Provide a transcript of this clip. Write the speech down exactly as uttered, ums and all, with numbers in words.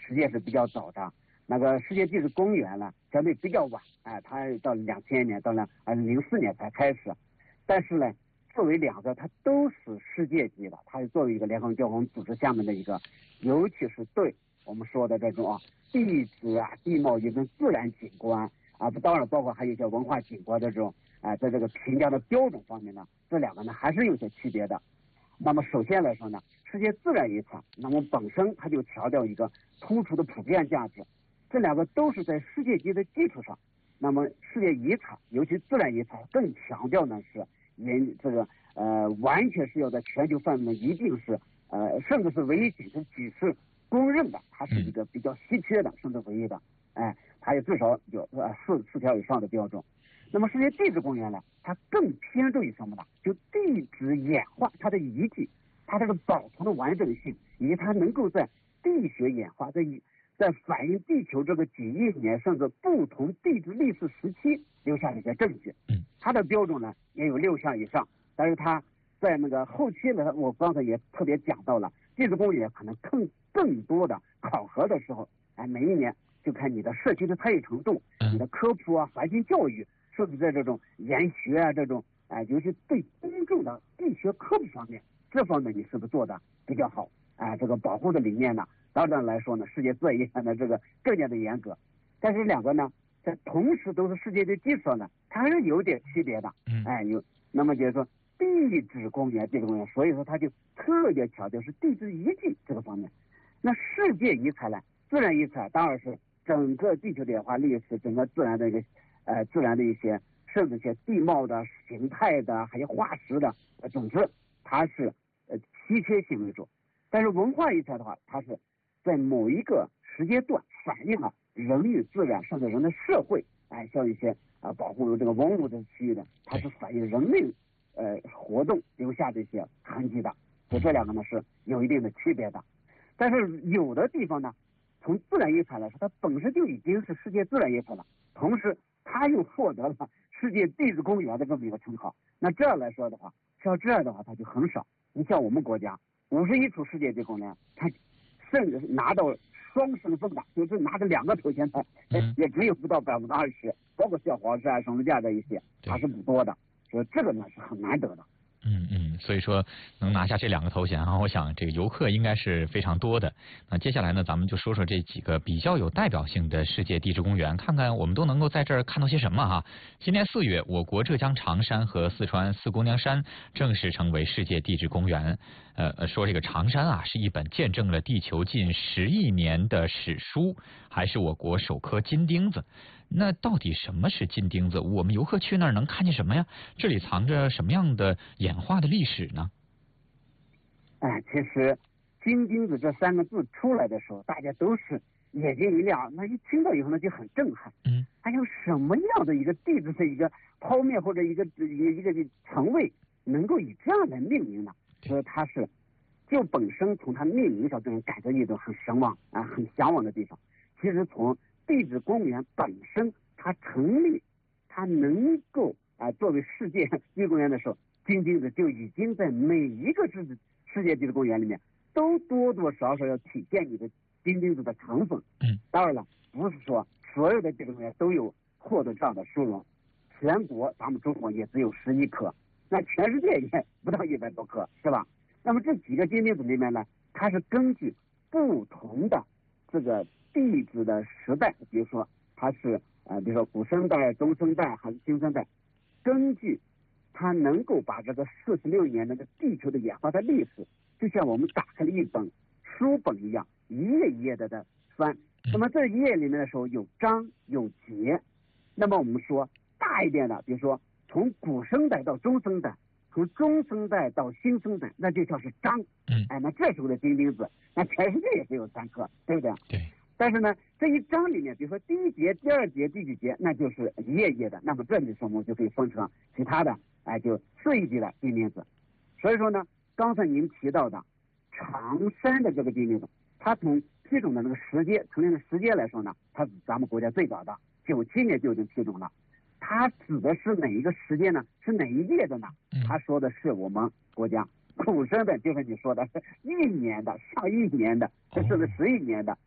世界是比较早的。那个世界地质公园呢，相对比较晚，哎，它到两千年到了呃零四年才开始。但是呢，作为两个，它都是世界级的，它是作为一个联合国教科文组织下面的一个，尤其是对我们说的这种啊地质啊、地貌也跟自然景观啊，当然包括还有一些文化景观的这种啊，在这个评价的标准方面呢，这两个呢还是有些区别的。那么首先来说呢，世界自然遗产，那么本身它就强调一个突出的普遍价值，这两个都是在世界级的基础上。那么世界遗产，尤其自然遗产，更强调呢是研这个呃，完全是要在全球范围内一定是呃，甚至是唯一仅是举世公认的，它是一个比较稀缺的，甚至唯一的，哎，它也至少有呃四四条以上的标准。那么世界地质公园呢，它更偏重于什么呢？就地质演化，它的遗迹，它这个保存的完整性，以及它能够在地学演化，在在反映地球这个几亿年甚至不同地质历史时期留下的一些证据。它的标准呢也有六项以上，但是它在那个后期呢，我刚才也特别讲到了，地质公园可能更更多的考核的时候，哎，每一年就看你的社区的参与程度，你的科普啊、环境教育。甚至在这种研学啊，这种哎、呃，尤其对公众的地学科普方面，这方面你是不是做的比较好？哎、呃，这个保护的理念呢，当然来说呢，世界自然遗产的这个更加的严格。但是两个呢，在同时都是世界的基础上呢，它还是有点区别的。哎，有那么就是说地质公园，地质公园，所以说它就特别强调是地质遗迹这个方面。那世界遗产呢，自然遗产当然是整个地球的演化历史，整个自然的一个。呃，自然的一些，甚至一些地貌的、形态的，还有化石的，呃，总之它是呃稀缺性为主。但是文化遗产的话，它是在某一个时间段反映了人与自然，甚至人的社会，哎、呃，像一些啊、呃、保护这个文物的区域的，它是反映人类呃活动留下这些痕迹的。所以这两个呢是有一定的区别的。但是有的地方呢，从自然遗产来说，它本身就已经是世界自然遗产了，同时它又获得了世界地质公园的这么一个称号。那这样来说的话，像这样的话它就很少。你像我们国家五十一处世界地质公园，它甚至拿到双身份的，就是拿着两个头衔的，嗯、也只有不到百分之二十，包括像黄石啊、神农架这一些，它是不多的。所以这个呢是很难得的。 嗯嗯，所以说能拿下这两个头衔啊，我想这个游客应该是非常多的。那接下来呢，咱们就说说这几个比较有代表性的世界地质公园，看看我们都能够在这儿看到些什么哈。今年四月，我国浙江常山和四川四姑娘山正式成为世界地质公园。呃，说这个常山啊，是一本见证了地球近十亿年的史书，还是我国首颗金钉子。那到底什么是金钉子？我们游客去那儿能看见什么呀？这里藏着什么样的演化的历史呢？ 哎，其实金钉子这三个字出来的时候，大家都是眼睛一亮，那一听到以后呢就很震撼。嗯，还有什么样的一个地质的一个剖面或者一个一个一个层位能够以这样的命名呢？所以它是就本身从它命名上就能感觉一种很神往啊、很向往的地方。其实从地质公园本身它成立，它能够啊、呃、作为世界地质公园的时候，金钉子就已经在每一个世世界地质公园里面都多多少少要体现你的金钉子的成分。嗯，当然了，不是说所有的地质公园都有获得这样的殊荣，全国咱们中国也只有十一颗，那全世界也不到一百多颗，是吧？那么这几个金钉子里面呢，它是根据不同的这个地质的时代，比如说它是呃，比如说古生代、中生代还是新生代，根据它能够把这个四十六年的地球的演化的历史，就像我们打开了一本书本一样，一页一页的在翻。那么这一页里面的时候有章有节，那么我们说大一点的，比如说从古生代到中生代，从中生代到新生代，那就叫是章。哎，那这时候的金钉子，那全世界也只有三颗，对不对？ 对。 但是呢，这一章里面，比如说第一节、第二节、第几节，那就是一页页的。那么这里说我们就可以分成其他的，哎，就四一级的金钉子。所以说呢，刚才您提到的常山的这个金钉子，它从批准的那个时间、成立的时间来说呢，它是咱们国家最早的，九七年就已经批准了。它指的是哪一个时间呢？是哪一届的呢？他说的是我们国家古生的，就是你说的一年的、上一年的，甚至十一年的，